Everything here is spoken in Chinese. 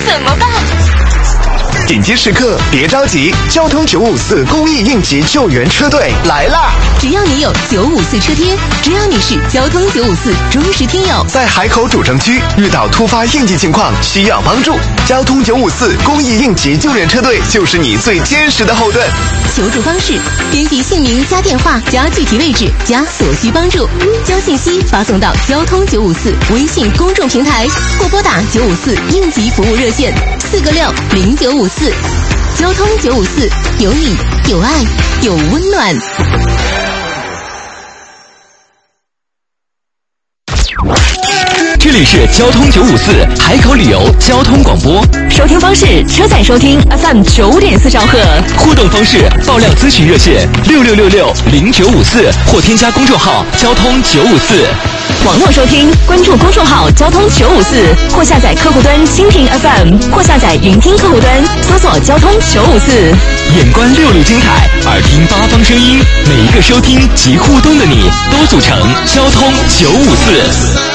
怎么办？ 紧急时刻别着急，交通954公益应急救援车队来啦！ 只要你有954车贴，只要你是交通954忠实听友， 在海口主城区遇到突发应急情况需要帮助，交通954公益应急救援车队就是你最坚实的后盾。 求助方式：编辑姓名加电话加具体位置加所需帮助，将信息发送到交通954微信公众平台，或拨打954应急服务热线4个6 0954。交通954，有你有爱有温暖。 这里是交通954海口旅游交通广播， 收听方式：车载收听 FM 9.4兆赫。 互动方式：爆料咨询热线66660954或添加公众号交通954。 网络收听，关注公众号交通954，或下载客户端蜻蜓 FM， 或下载云听客户端，搜索交通954。 眼观6路精彩，耳听8方声音，每一个收听及互动的你，都组成交通954。